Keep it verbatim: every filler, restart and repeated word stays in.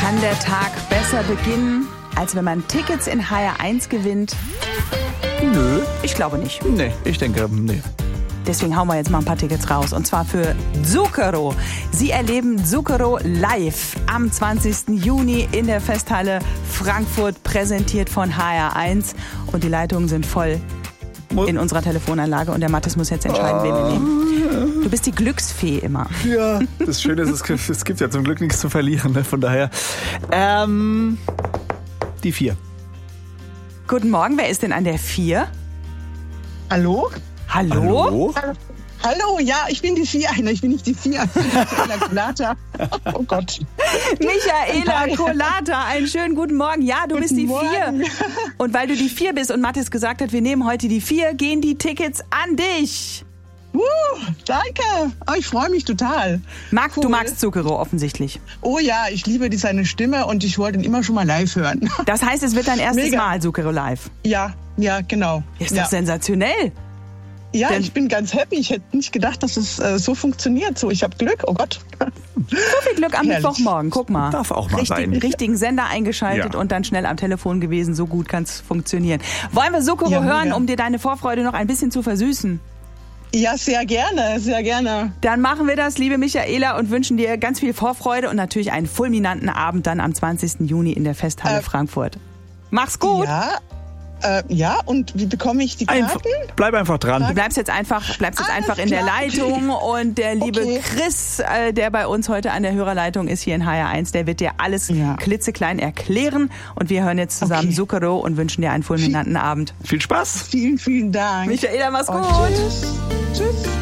Kann der Tag besser beginnen, als wenn man Tickets in H R eins gewinnt? Nö. Ich glaube nicht. Nee, ich denke, nee. Deswegen hauen wir jetzt mal ein paar Tickets raus. Und zwar für Zucchero. Sie erleben Zucchero live am zwanzigsten Juni in der Festhalle Frankfurt, präsentiert von H R eins. Und die Leitungen sind voll in unserer Telefonanlage. Und der Mathis muss jetzt entscheiden, wen wir nehmen. Du bist die Glücksfee immer. Ja, das Schöne ist, es gibt, es gibt ja zum Glück nichts zu verlieren. Ne? Von daher, ähm, die vier. Guten Morgen, wer ist denn an der vier? Hallo? Hallo? Hallo? Hallo? Hallo, ja, ich bin die vier. Nein, ich bin nicht die vier. Ich bin Michaela Colata. Oh Gott. Michaela Colata, einen schönen guten Morgen. Ja, du Guten bist die Morgen. vier. Und weil du die vier bist und Mathis gesagt hat, wir nehmen heute die vier, gehen die Tickets an dich. Uh, danke. Oh, ich freue mich total. Marc, Cool. du magst Zucchero offensichtlich. Oh ja, ich liebe die, seine Stimme und ich wollte ihn immer schon mal live hören. Das heißt, es wird dein erstes Mega. Mal Zucchero live. Ja, ja, genau. Ist ja. doch sensationell. Ja, denn- ich bin ganz happy. Ich hätte nicht gedacht, dass es äh, so funktioniert. So, ich habe Glück. Oh Gott. So viel Glück am Herrlich. Mittwochmorgen. Guck mal. Darf auch mal Richtig, sein. richtigen Sender eingeschaltet Ja. und dann schnell am Telefon gewesen. So gut kann es funktionieren. Wollen wir Zucchero Ja, hören, mega. um dir deine Vorfreude noch ein bisschen zu versüßen? Ja, sehr gerne, sehr gerne. Dann machen wir das, liebe Michaela, und wünschen dir ganz viel Vorfreude und natürlich einen fulminanten Abend dann am zwanzigsten Juni in der Festhalle Äh, Frankfurt. Mach's gut. Ja, äh, ja, und wie bekomme ich die Einf- Karten? bleib einfach dran. Du bleibst jetzt einfach, bleibst jetzt Alles einfach in der klar. Leitung und der liebe Okay. Chris, äh, der bei uns heute an der Hörerleitung ist hier in H R eins, der wird dir alles Ja. klitzeklein erklären und wir hören jetzt zusammen Okay. Zucchero und wünschen dir einen fulminanten Abend. Viel Spaß. Vielen, vielen Dank. Michaela, mach's Und gut. tschüss. Tschüss.